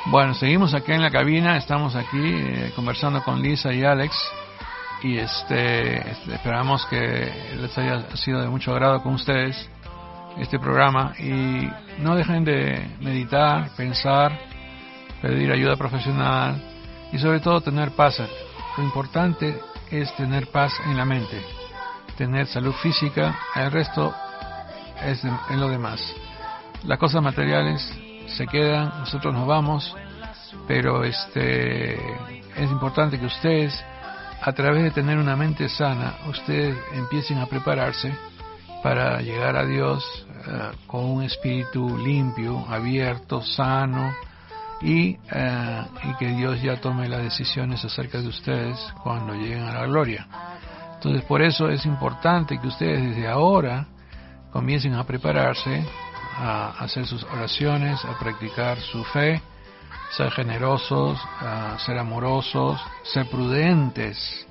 Bueno, seguimos aquí en la cabina, estamos aquí conversando con Lisa y Alex y esperamos que les haya sido de mucho agrado con ustedes este programa y no dejen de meditar, pensar, pedir ayuda profesional y sobre todo tener paz. Lo importante es tener paz en la mente, tener salud física, el resto es lo demás. Las cosas materiales se quedan, nosotros nos vamos, pero es importante que ustedes, a través de tener una mente sana, ustedes empiecen a prepararse para llegar a Dios con un espíritu limpio, abierto, sano, y que Dios ya tome las decisiones acerca de ustedes cuando lleguen a la gloria. Entonces, por eso es importante que ustedes desde ahora comiencen a prepararse, a hacer sus oraciones, a practicar su fe, ser generosos, ser amorosos, ser prudentes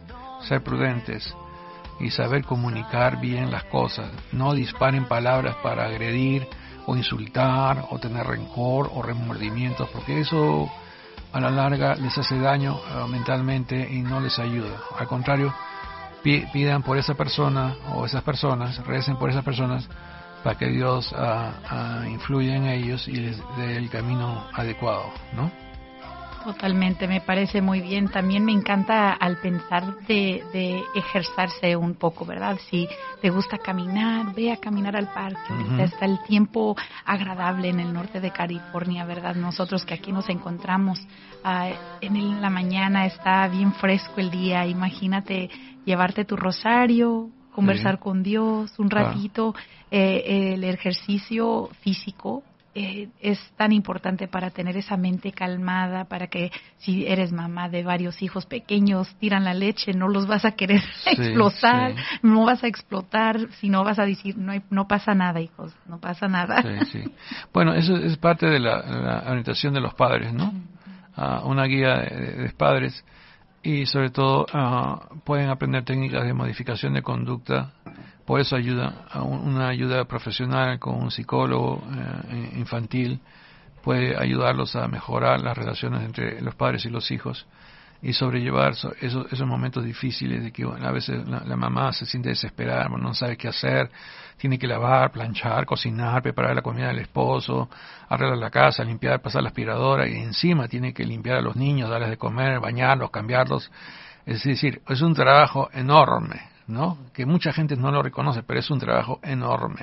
y saber comunicar bien las cosas. No disparen palabras para agredir o insultar o tener rencor o remordimientos, porque eso a la larga les hace daño mentalmente y no les ayuda. Al contrario, pidan por esa persona o esas personas, recen por esas personas para que Dios influya en ellos y les dé el camino adecuado, ¿no? Totalmente, me parece muy bien. También me encanta al pensar de ejercerse un poco, ¿verdad? Si te gusta caminar, ve a caminar al parque. Ahorita está el tiempo agradable en el norte de California, ¿verdad? Nosotros que aquí nos encontramos en la mañana está bien fresco el día. Imagínate llevarte tu rosario, conversar con Dios un ratito. El ejercicio físico es tan importante para tener esa mente calmada, para que si eres mamá de varios hijos pequeños, tiran la leche, no los vas a querer explotar, no vas a explotar, sino vas a decir, no pasa nada, hijos, no pasa nada. Bueno, eso es parte de la orientación de los padres, ¿no? Una guía de padres y sobre todo pueden aprender técnicas de modificación de conducta. Por eso una ayuda profesional con un psicólogo infantil puede ayudarlos a mejorar las relaciones entre los padres y los hijos y sobrellevar esos momentos difíciles de que a veces la mamá se siente desesperada, no sabe qué hacer, tiene que lavar, planchar, cocinar, preparar la comida del esposo, arreglar la casa, limpiar, pasar la aspiradora y encima tiene que limpiar a los niños, darles de comer, bañarlos, cambiarlos. Es decir, es un trabajo enorme, ¿no? Que mucha gente no lo reconoce, pero es un trabajo enorme.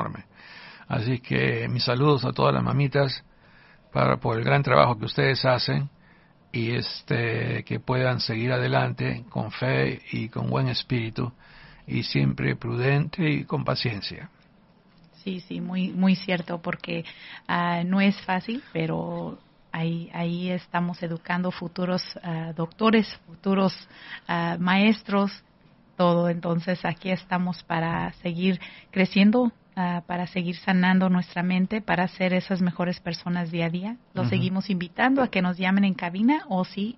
Así que mis saludos a todas las mamitas por el gran trabajo que ustedes hacen y que puedan seguir adelante con fe y con buen espíritu y siempre prudente y con paciencia. Sí, muy muy cierto, porque no es fácil, pero ahí estamos educando futuros doctores, futuros maestros, todo. Entonces aquí estamos para seguir creciendo, para seguir sanando nuestra mente, para ser esas mejores personas día a día. Los seguimos invitando a que nos llamen en cabina o si